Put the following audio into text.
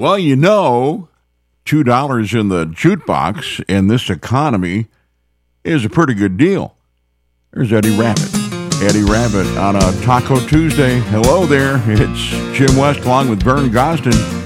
Well, you know, $2 in the jukebox in this economy is a pretty good deal. There's Eddie Rabbitt. Eddie Rabbitt on a Taco Tuesday. Hello there. It's Jim West along with Vern Gosden.